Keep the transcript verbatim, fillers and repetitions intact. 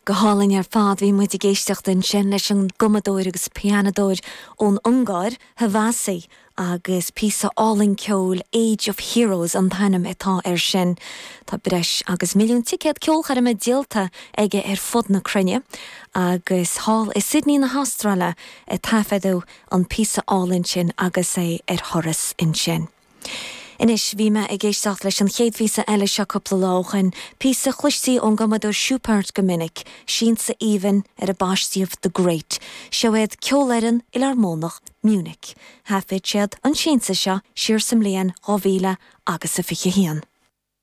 go hálainn ar fad bhí muid i géisteach den sin leis an gomadóir agus pianadóir ón Ungáir, Havasi, agus písa álinn ceol Age of Heroes an thainm atá ar sin. Tá breis agus milliún ticéad ceolchar me díalta aige ar fud na crunne, agus hall i Sydney na Austrráile i tafedú an písa álinn sin agus é ar thoras in sin. Inis bhí me ag géisteach leis an chéadhvísa eile seo cúpla láchan, písa chluisaí ón gomadóir Siúpart go minic, sínsa Even ar a báistíomh The Great, seoad ceolairean i Armónach, Munich. Hafid siad an sínsa seo siar sam léan á bhíle agus a fiche hían.